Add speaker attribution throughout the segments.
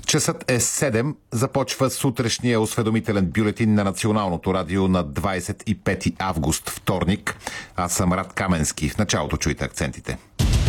Speaker 1: Часът е 7. Започва сутрешния осведомителен бюлетин на Националното радио на 25 август, вторник. Аз съм Рад Каменски. В началото чуйте акцентите.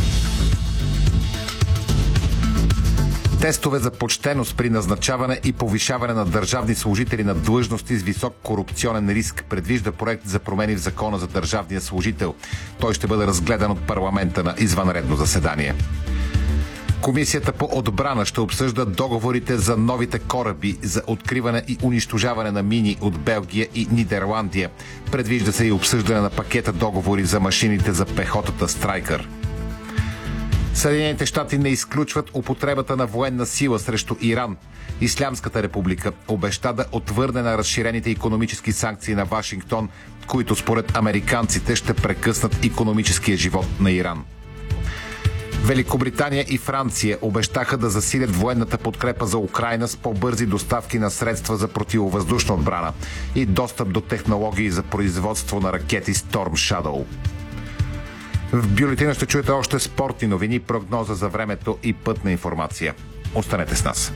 Speaker 1: Тестове за почтеност при назначаване и повишаване на държавни служители на длъжности с висок корупционен риск предвижда проект за промени в Закона за държавния служител. Той ще бъде разгледан от парламента на извънредно заседание. Комисията по отбрана ще обсъжда договорите за новите кораби за откриване и унищожаване на мини от Белгия и Нидерландия. Предвижда се и обсъждане на пакета договори за машините за пехотата Страйкър. Съединените щати не изключват употребата на военна сила срещу Иран. Ислямската република обеща да отвърне на разширените икономически санкции на Вашингтон, които според американците ще прекъснат икономическия живот на Иран. Великобритания и Франция обещаха да засилят военната подкрепа за Украйна с по-бързи доставки на средства за противовъздушна отбрана и достъп до технологии за производство на ракети Storm Shadow. В бюлетина ще чуете още спортни новини, прогноза за времето и пътна информация. Останете с нас.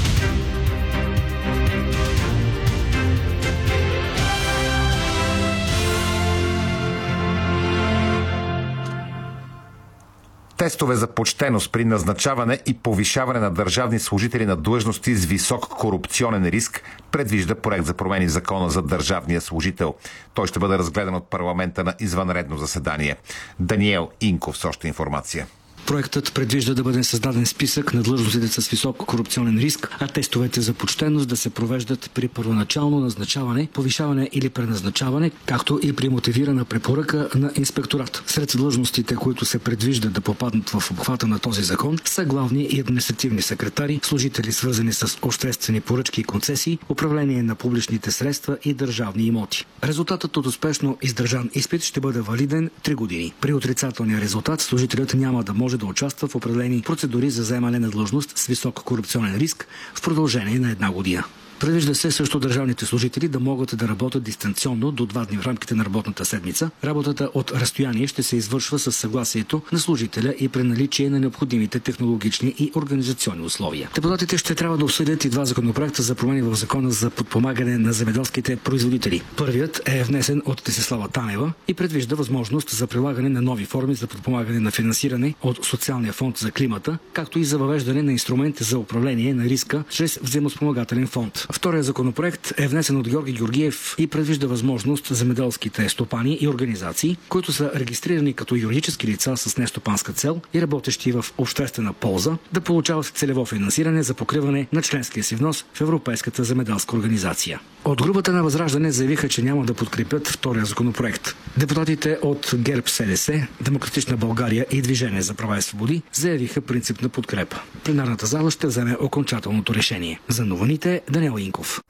Speaker 1: Тестове за почтеност при назначаване и повишаване на държавни служители на длъжности с висок корупционен риск предвижда проект за промени в Закона за държавния служител. Той ще бъде разгледан от парламента на извънредно заседание. Даниел Инков с още информация.
Speaker 2: Проектът предвижда да бъде създаден списък на длъжностите с висок корупционен риск, а тестовете за почтеност да се провеждат при първоначално назначаване, повишаване или преназначаване, както и при мотивирана препоръка на инспекторат. Сред длъжностите, които се предвижда да попаднат в обхвата на този закон, са главни и административни секретари, служители свързани с обществени поръчки и концесии, управление на публичните средства и държавни имоти. Резултатът от успешно издържан изпит ще бъде валиден 3 години. При отрицателния резултат служителят няма да може да участва в определени процедури за заемане на длъжност с висок корупционен риск в продължение на 1 година. Предвижда се също държавните служители да могат да работят дистанционно до 2 дни в рамките на работната седмица. Работата от разстояние ще се извършва с съгласието на служителя и при наличие на необходимите технологични и организационни условия. Депутатите ще трябва да обсъдят и 2 законопроекта за промени в Закона за подпомагане на земеделските производители. Първият е внесен от Десислава Танева и предвижда възможност за прилагане на нови форми за подпомагане на финансиране от Социалния фонд за климата, както и за въвеждане на инструменти за управление на риска чрез взаимоспомагателен фонд. Вторият законопроект е внесен от Георги Георгиев и предвижда възможност земеделските стопани и организации, които са регистрирани като юридически лица с нестопанска цел и работещи в обществена полза, да получават целево финансиране за покриване на членския си внос в Европейската земеделска организация. От групата на Възраждане заявиха, че няма да подкрепят втория законопроект. Депутатите от ГЕРБ-СДС, Демократична България и Движение за права и свободи заявиха принципна подкрепа. Пленарната зала ще вземе окончателното решение. За новините Даниел Инков.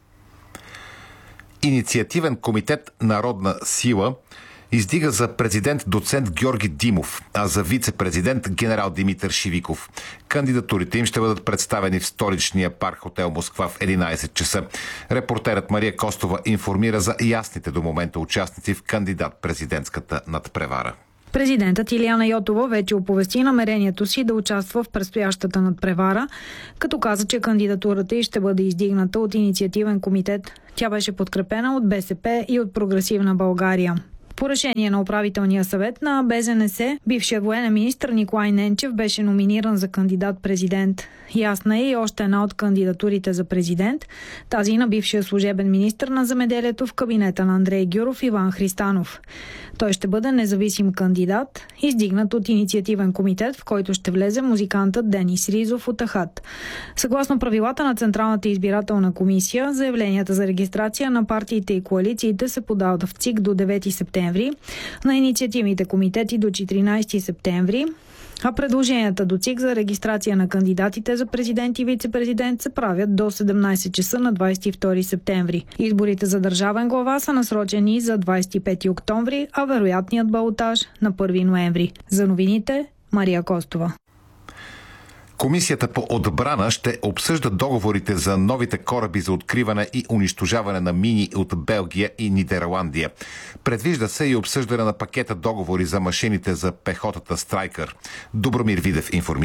Speaker 1: Инициативен комитет Народна сила издига за президент доцент Георги Димов, а за вице-президент генерал Димитър Шивиков. Кандидатурите им ще бъдат представени в столичния парк хотел Москва в 11 часа. Репортерът Мария Костова информира за ясните до момента участници в кандидат-президентската надпревара.
Speaker 3: Президентът Илияна Йотова вече оповести намерението си да участва в предстоящата надпревара, като каза, че кандидатурата й ще бъде издигната от инициативен комитет. Тя беше подкрепена от БСП и от Прогресивна България. По решение на управителния съвет на БЗНС, бившият военен министър Николай Ненчев беше номиниран за кандидат-президент. Ясна е и още една от кандидатурите за президент, тази на бившия служебен министър на земеделието в кабинета на Андрей Гюров Иван Христанов. Той ще бъде независим кандидат, издигнат от инициативен комитет, в който ще влезе музикантът Денис Ризов от Ахат. Съгласно правилата на Централната избирателна комисия, заявленията за регистрация на партиите и коалициите се подават в ЦИК до 9 септември, на инициативните комитети до 14 септември, а предложенията до ЦИК за регистрация на кандидатите за президент и вице-президент се правят до 17 часа на 22 септември. Изборите за държавен глава са насрочени за 25 октомври, а вероятният балотаж на 1 ноември. За новините Мария Костова.
Speaker 1: Комисията по отбрана ще обсъжда договорите за новите кораби за откриване и унищожаване на мини от Белгия и Нидерландия. Предвижда се и обсъждане на пакета договори за машините за пехотата Страйкър. Добромир Видев информира.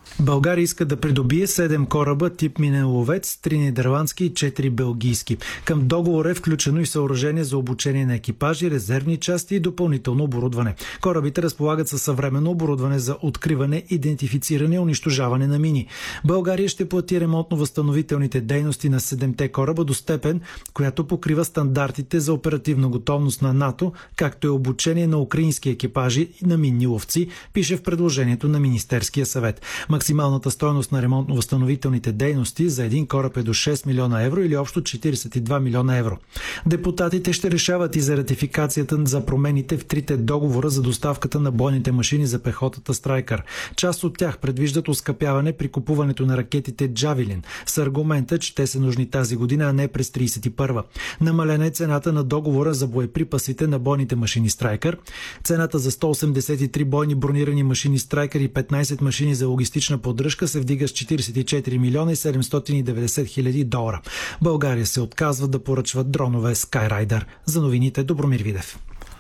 Speaker 4: България иска да придобие 7 кораба тип минен ловец, 3 нидерландски и 4 белгийски. Към договора е включено и съоръжение за обучение на екипажи, резервни части и допълнително оборудване. Корабите разполагат със съвременно оборудване за откриване, идентифициране и унищожаване на мини. България ще плати ремонтно-възстановителните дейности на 7-те кораба до степен, която покрива стандартите за оперативна готовност на НАТО, както и обучение на украински екипажи и на минни ловци, пише в предложението на Министерския съвет. Максималната стойност на ремонтно-възстановителните дейности за един кораб е до 6 милиона евро или общо 42 милиона евро. Депутатите ще решават и за ратификацията за промените в 3 договора за доставката на бойните машини за пехотата Страйкър. Част от тях предвиждат оскъпяване при купуването на ракетите Джавелин с аргумента, че те са нужни тази година, а не през 31-а. Намалена е цената на договора за боеприпасите на бойните машини Страйкър. Цената за 183 бойни бронирани машини Страйкър и 15 машини за логистична поддръжка се вдига с 44 милиона и 790 хиляди долара. България се отказва да поръчва дронове Skyraider. За новините Добромир Видев.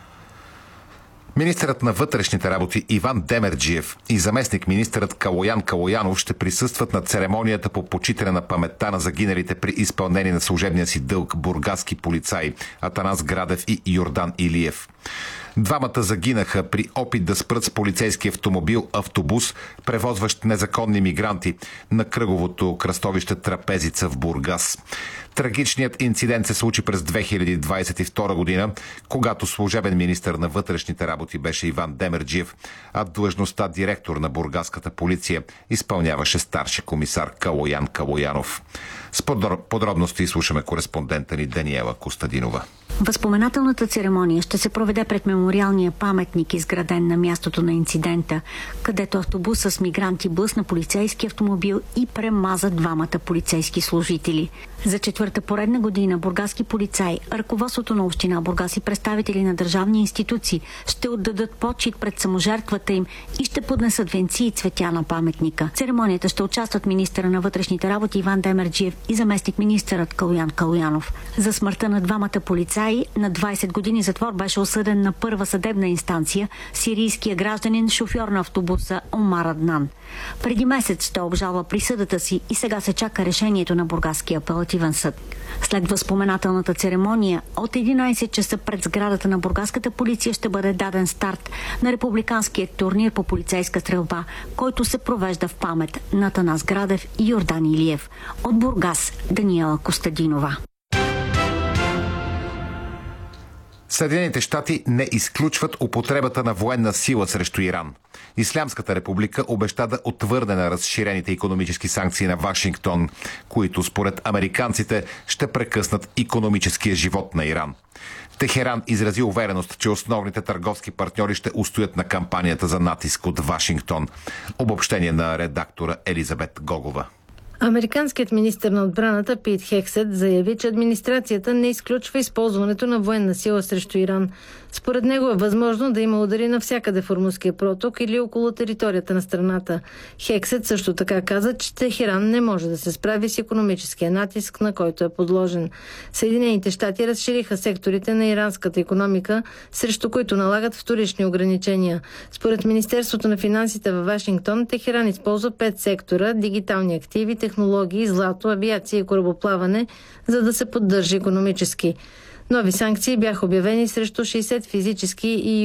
Speaker 1: Министърът на вътрешните работи Иван Демерджиев и заместник-министърът Калоян Калоянов ще присъстват на церемонията по почитане на паметта на загиналите при изпълнение на служебния си дълг бургаски полицаи Атанас Градев и Йордан Илиев. Двамата загинаха при опит да спрат с полицейски автомобил автобус, превозващ незаконни мигранти на кръговото кръстовище Трапезица в Бургас. Трагичният инцидент се случи през 2022 година, когато служебен министър на вътрешните работи беше Иван Демерджиев, а длъжността директор на бургаската полиция изпълняваше старши комисар Калоян Калоянов. С подробности слушаме кореспондента ни Даниела Костадинова.
Speaker 5: Възпоменателната церемония ще се проведе пред мемориалния паметник, изграден на мястото на инцидента, където автобус с мигранти блъсна полицейски автомобил и премаза двамата полицейски служители. За 4-та поредна година бургаски полицаи, ръководството на община Бургас и представители на държавни институции ще отдадат почит пред саможертвата им и ще поднесат венци и цветя на паметника. В церемонията ще участват министъра на вътрешните работи Иван Демерджиев и заместник-министърът Калоян Калоянов. За смъртта на двамата полицаи на 20 години затвор беше осъден на първа съдебна инстанция сирийския гражданин, шофьор на автобуса Омар Аднан. Преди месец той обжалва присъдата си и сега се чака решението на Бургаския апелативен съд. След възпоменателната церемония от 11 часа пред сградата на бургаската полиция ще бъде даден старт на републиканския турнир по полицейска стрелба, който се провежда в памет на Атанас Градев и Йордан Илиев. От Бургас Даниела Костадинова.
Speaker 1: Съединените щати не изключват употребата на военна сила срещу Иран. Ислямската република обеща да отвърне на разширените икономически санкции на Вашингтон, които според американците ще прекъснат икономическия живот на Иран. Техеран изрази увереност, че основните търговски партньори ще устоят на кампанията за натиск от Вашингтон. Обобщение на редактора Елизабет Гогова.
Speaker 6: Американският министър на отбраната Пит Хексет заяви, че администрацията не изключва използването на военна сила срещу Иран. Според него е възможно да има удари навсякъде в Ормузския проток или около територията на страната. Хексет също така каза, че Техеран не може да се справи с икономическия натиск, на който е подложен. Съединените щати разшириха секторите на иранската икономика, срещу които налагат вторични ограничения. Според Министерството на финансите във Вашингтон, Техеран използва 5 сектора – дигитални активи, технологии, злато, авиация и корабоплаване, за да се поддържа икономически. Нови санкции бяха обявени срещу 60 физически и